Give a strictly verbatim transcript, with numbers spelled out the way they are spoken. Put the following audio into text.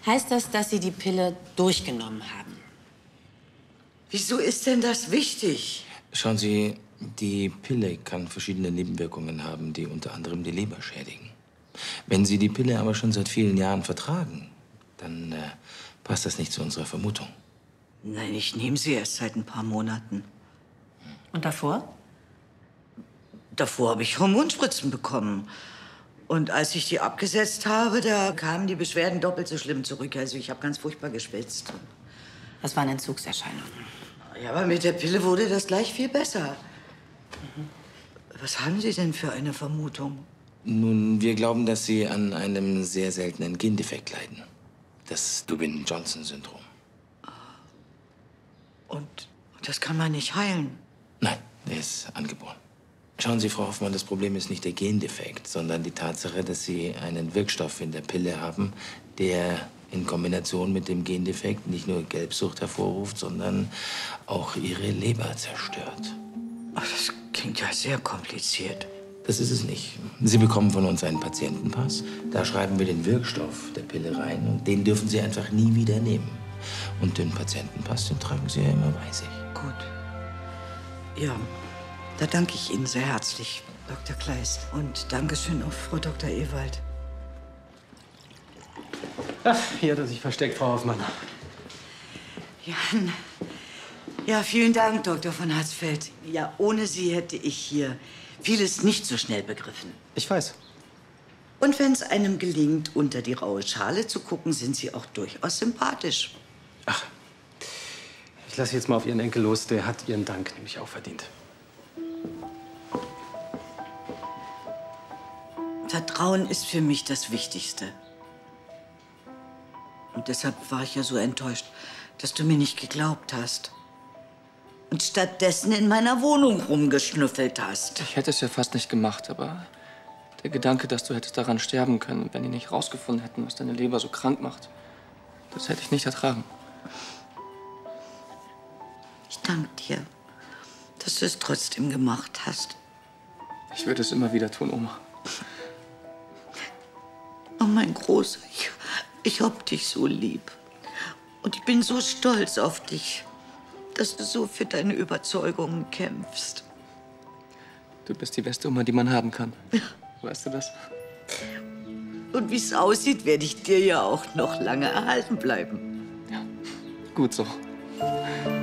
heißt das, dass Sie die Pille durchgenommen haben. Wieso ist denn das wichtig? Schauen Sie, die Pille kann verschiedene Nebenwirkungen haben, die unter anderem die Leber schädigen. Wenn Sie die Pille aber schon seit vielen Jahren vertragen, dann äh, passt das nicht zu unserer Vermutung. Nein, ich nehme sie erst seit ein paar Monaten. Und davor? Davor habe ich Hormonspritzen bekommen. Und als ich die abgesetzt habe, da kamen die Beschwerden doppelt so schlimm zurück. Also ich habe ganz furchtbar geschwitzt. Das waren Entzugserscheinungen. Ja, aber mit der Pille wurde das gleich viel besser. Mhm. Was haben Sie denn für eine Vermutung? Nun, wir glauben, dass Sie an einem sehr seltenen Gendefekt leiden. Das Dubin-Johnson-Syndrom. Und das kann man nicht heilen? Nein, der ist angeboren. Schauen Sie, Frau Hoffmann, das Problem ist nicht der Gendefekt, sondern die Tatsache, dass Sie einen Wirkstoff in der Pille haben, der in Kombination mit dem Gendefekt nicht nur Gelbsucht hervorruft, sondern auch Ihre Leber zerstört. Ach, das klingt ja sehr kompliziert. Das ist es nicht. Sie bekommen von uns einen Patientenpass. Da schreiben wir den Wirkstoff der Pille rein und den dürfen Sie einfach nie wieder nehmen. Und den Patientenpass, den tragen Sie ja immer bei sich. Gut. Ja, da danke ich Ihnen sehr herzlich, Doktor Kleist. Und Dankeschön auch Frau Doktor Ewald. Ach, hier hat er sich versteckt, Frau Hoffmann. Ja, ja, vielen Dank, Doktor von Hatzfeld. Ja, ohne Sie hätte ich hier vieles nicht so schnell begriffen. Ich weiß. Und wenn es einem gelingt, unter die raue Schale zu gucken, sind Sie auch durchaus sympathisch. Ach, ich lasse jetzt mal auf Ihren Enkel los. Der hat Ihren Dank nämlich auch verdient. Vertrauen ist für mich das Wichtigste. Und deshalb war ich ja so enttäuscht, dass du mir nicht geglaubt hast. Und stattdessen in meiner Wohnung rumgeschnüffelt hast. Ich hätte es ja fast nicht gemacht, aber der Gedanke, dass du hättest daran sterben können, wenn die nicht rausgefunden hätten, was deine Leber so krank macht, das hätte ich nicht ertragen. Ich danke dir, dass du es trotzdem gemacht hast. Ich würde es immer wieder tun, Oma. Oh, mein Großer, ich, ich hab dich so lieb. Und ich bin so stolz auf dich, dass du so für deine Überzeugungen kämpfst. Du bist die beste Oma, die man haben kann. Weißt du das? Und wie es aussieht, werde ich dir ja auch noch lange erhalten bleiben. Ja, gut so.